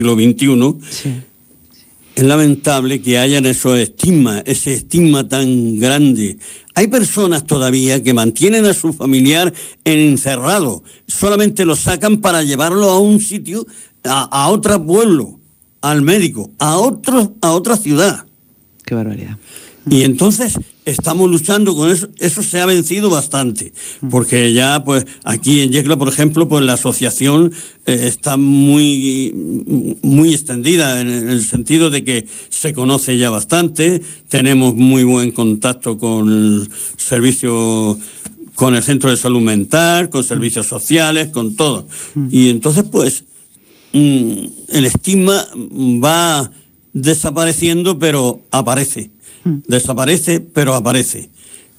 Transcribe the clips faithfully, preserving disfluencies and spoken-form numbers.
siglo veintiuno, sí. Es lamentable que hayan esos estigmas, ese estigma tan grande. Hay personas todavía que mantienen a su familiar encerrado, solamente lo sacan para llevarlo a un sitio, a, a otro pueblo, al médico, a otro, a otra ciudad. Qué barbaridad. Y entonces estamos luchando con eso. Eso se ha vencido bastante, porque ya pues aquí en Yecla, por ejemplo, pues la asociación eh, está muy muy extendida en el sentido de que se conoce ya bastante, tenemos muy buen contacto con el servicio, con el centro de salud mental, con servicios sociales, con todo. Y entonces pues mm, el estigma va desapareciendo, pero aparece. Desaparece, pero aparece.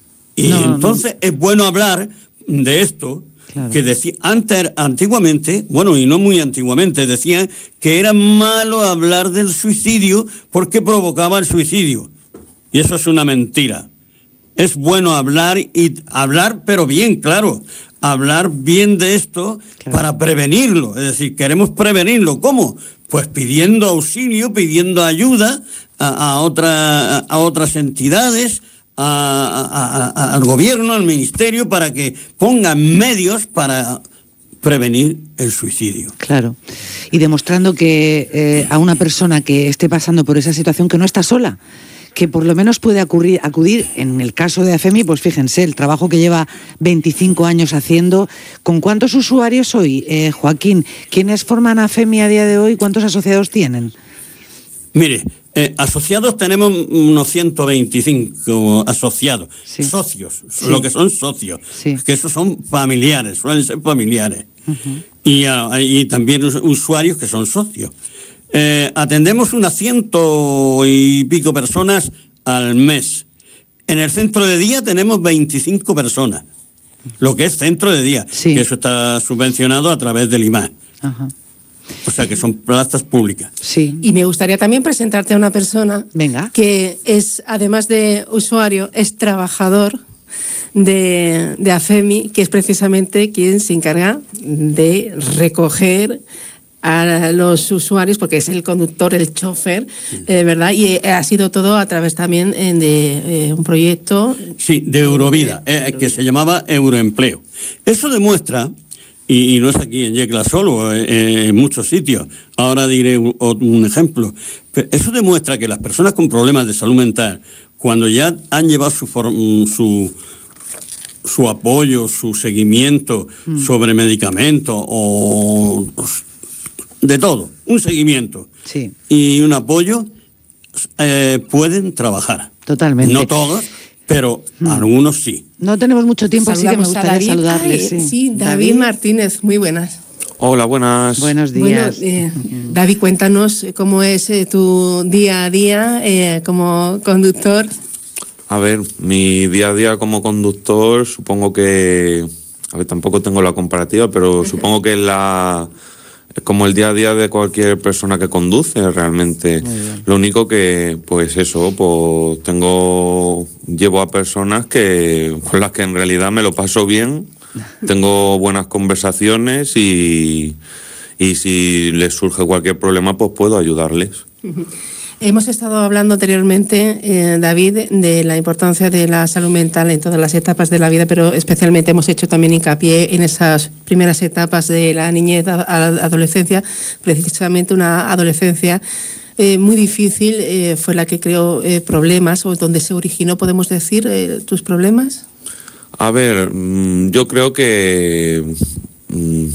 Y no, entonces no. Es bueno hablar de esto, claro. Que decía antes, antiguamente, bueno, y no muy antiguamente, decían que era malo hablar del suicidio porque provocaba el suicidio. Y eso es una mentira. Es bueno hablar y hablar, pero bien, claro. Hablar bien de esto, claro. Para prevenirlo. Es decir, queremos prevenirlo. ¿Cómo? Pues pidiendo auxilio, pidiendo ayuda a, a, otra, a otras entidades, a, a, a, al gobierno, al ministerio, para que pongan medios para prevenir el suicidio. Claro. Y demostrando que eh, a una persona que esté pasando por esa situación, que no está sola, que por lo menos puede acudir, acudir, en el caso de AFEMI, pues fíjense, el trabajo que lleva veinticinco años haciendo. ¿Con cuántos usuarios hoy, eh, Joaquín? ¿Quiénes forman AFEMI a día de hoy? ¿Cuántos asociados tienen? Mire, eh, asociados tenemos unos ciento veinticinco asociados, sí. Socios, sí. Lo que son socios, sí. Que esos son familiares, suelen ser familiares. Uh-huh. Y, uh, y también usuarios que son socios. Eh, atendemos unas ciento y pico personas al mes. En el centro de día tenemos veinticinco personas, lo que es centro de día, sí. Que eso está subvencionado a través del I M A. Ajá. O sea que son plazas públicas. Sí. Y me gustaría también presentarte a una persona. Venga. Que es, además de usuario, es trabajador de, de AFEMI, que es precisamente quien se encarga de recoger a los usuarios, porque es el conductor, el chofer, eh, ¿verdad? Y eh, ha sido todo a través también eh, de eh, un proyecto... Sí, de Eurovida, eh, que se llamaba Euroempleo. Eso demuestra, y, y no es aquí en Yecla solo, eh, en muchos sitios, ahora diré un, un ejemplo, pero eso demuestra que las personas con problemas de salud mental, cuando ya han llevado su... su su apoyo, su seguimiento mm. sobre medicamentos o... de todo, un seguimiento, sí. Y un apoyo, eh, pueden trabajar. Totalmente. No todos, pero mm. algunos sí. No tenemos mucho tiempo, así que me gustaría saludarles. Sí. sí, David, David Martínez, muy buenas. Hola, buenas. Buenos días. Bueno, eh, David, cuéntanos cómo es eh, tu día a día eh, como conductor. A ver, mi día a día como conductor, supongo que... A ver, tampoco tengo la comparativa, pero supongo que es la... como el día a día de cualquier persona que conduce realmente. Lo único que, pues eso, pues tengo, llevo a personas que con las que en realidad me lo paso bien, tengo buenas conversaciones y, y si les surge cualquier problema, pues puedo ayudarles. Hemos estado hablando anteriormente, eh, David, de la importancia de la salud mental en todas las etapas de la vida, pero especialmente hemos hecho también hincapié en esas primeras etapas de la niñez a la adolescencia, precisamente una adolescencia eh, muy difícil, eh, fue la que creó eh, problemas, o donde se originó, podemos decir, eh, tus problemas. A ver, yo creo que... Mmm,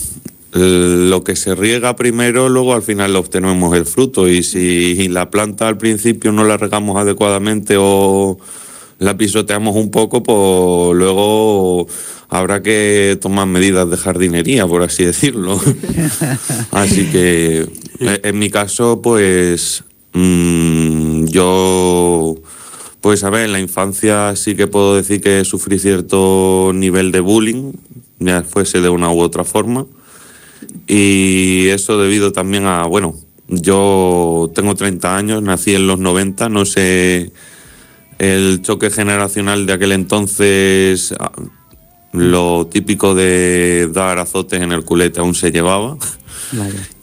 lo que se riega primero, luego al final obtenemos el fruto, y si la planta al principio no la regamos adecuadamente o la pisoteamos un poco, pues luego habrá que tomar medidas de jardinería, por así decirlo. Así que en mi caso, pues mmm, yo, pues a ver, en la infancia sí que puedo decir que sufrí cierto nivel de bullying, ya fuese de una u otra forma. Y eso debido también a, bueno, yo tengo treinta años, nací en los noventa, no sé, el choque generacional de aquel entonces, lo típico de dar azotes en el culete aún se llevaba. Vale.